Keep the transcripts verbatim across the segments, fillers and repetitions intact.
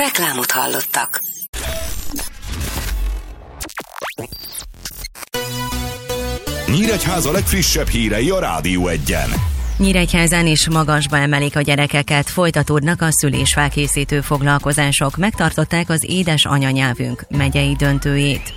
Reklámot hallottak. Nyíregyháza legfrissebb hírei a Rádió Egyen. Nyíregyházán is magasba emelik a gyerekeket, folytatódnak a szülésfelkészítő foglalkozások, megtartották az Édes anyanyelvünk megyei döntőjét.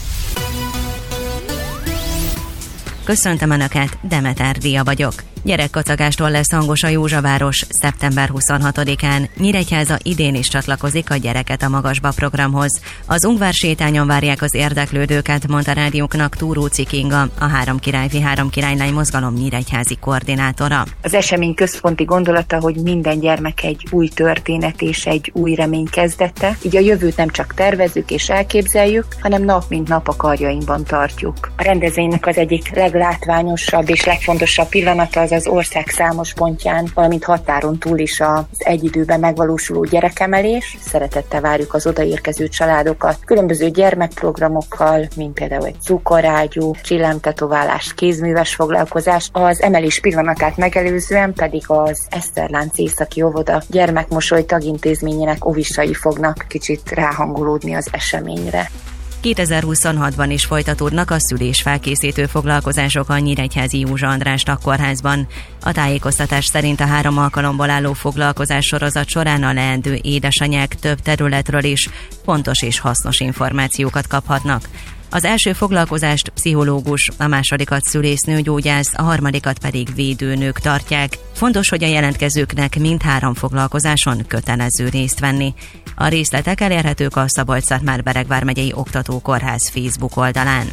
Köszöntöm Önöket, Demeter Dia vagyok. Gyerekkacagástól lesz hangos a Józsaváros szeptember huszonhatodikán. Nyíregyháza idén is csatlakozik a Gyereket a Magasba programhoz. Az Ungvár sétányon várják az érdeklődőket, mondta rádiónknak Túróczi Kinga, a Három királyfi, Három királylány mozgalom nyíregyházi koordinátora. Az esemény központi gondolata, hogy minden gyermek egy új történet és egy új remény kezdete. Így a jövőt nem csak tervezzük és elképzeljük, hanem nap mint nap a karjainkban tartjuk. A rendezvénynek az egyik leglátványosabb és legfontosabb pillanata az az ország számos pontján, valamint határon túl is az egy időben megvalósuló gyerekemelés. Szeretettel várjuk az odaérkező családokat különböző gyermekprogramokkal, mint például egy cukorágyú, csillámtetoválás, kézműves foglalkozás. Az emelés pillanatát megelőzően pedig az Eszterlánc északi óvoda gyermekmosoly tagintézményének óvisai fognak kicsit ráhangolódni az eseményre. kétezer-huszonhatban is folytatódnak a szülésfelkészítő foglalkozások a nyíregyházi Józsa András Takkorházban. A tájékoztatás szerint a három alkalomból álló foglalkozás sorozat során a leendő édesanyák több területről is pontos és hasznos információkat kaphatnak. Az első foglalkozást pszichológus, a másodikat szülésznőgyógyász, a harmadikat pedig védőnők tartják. Fontos, hogy a jelentkezőknek mindhárom foglalkozáson kötelező részt venni. A részletek elérhetők a Szabolcs-Szatmár-Bereg vármegyei oktatókórház Facebook oldalán.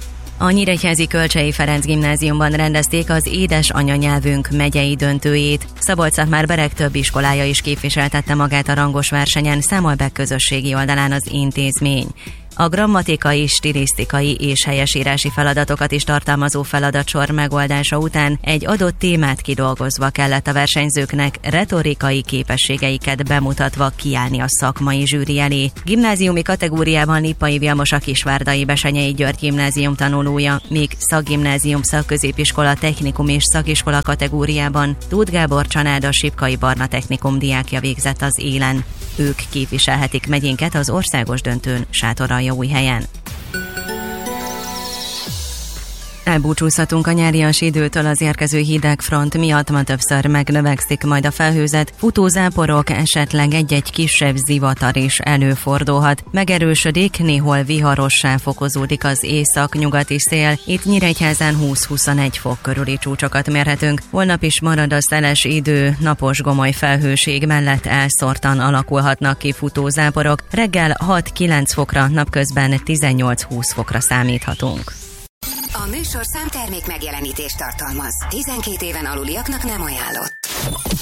A nyíregyházi Kölcsei Ferenc gimnáziumban rendezték az Édes anyanyelvünk megyei döntőjét. Szabolcs-Szatmár-Bereg több iskolája is képviseltette magát a rangos versenyen, számol be közösségi oldalán az intézmény. A grammatikai, stilisztikai és helyesírási feladatokat is tartalmazó feladatsor megoldása után egy adott témát kidolgozva kellett a versenyzőknek retorikai képességeiket bemutatva kiállni a szakmai zsűri elé. Gimnáziumi kategóriában Lippai Vilmos a Kisvárdai Besenyei György gimnázium tanulója, míg szakgimnázium, szakközépiskola, technikum és szakiskola kategóriában Tóth Gábor Csanád a Sipkai Barna Technikum diákja végzett az élen. Ők képviselhetik megyénket az országos döntőn Sátoraljaújhelyen. Elbúcsúzhatunk a nyárias időtől, az érkező hideg front miatt ma többször megnövekszik majd a felhőzet, futózáporok, esetleg egy-egy kisebb zivatar is előfordulhat. Megerősödik, néhol viharossá fokozódik az észak-nyugati szél, itt Nyíregyházán húsz-huszonegy fok körüli csúcsokat mérhetünk. Holnap is marad a szeles idő, napos gomoly felhőség mellett elszórtan alakulhatnak ki futózáporok, reggel hat-kilenc fokra, napközben tizennyolc-húsz fokra számíthatunk. A műsor számtermék megjelenítést tartalmaz. tizenkét éven aluliaknak nem ajánlott.